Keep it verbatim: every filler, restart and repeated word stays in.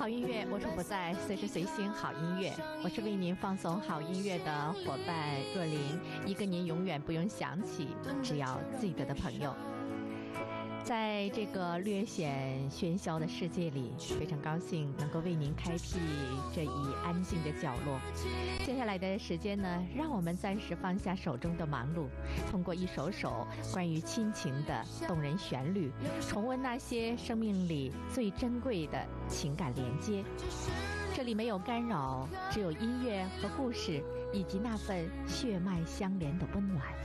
好音乐无处不在，随时随心好音乐。我是为您放送好音乐的伙伴若琳，一个您永远不用想起，只要记得的朋友。在这个略显喧嚣的世界里，非常高兴能够为您开辟这一安静的角落。接下来的时间呢，让我们暂时放下手中的忙碌，通过一首首关于亲情的动人旋律，重温那些生命里最珍贵的情感连接。这里没有干扰，只有音乐和故事，以及那份血脉相连的温暖。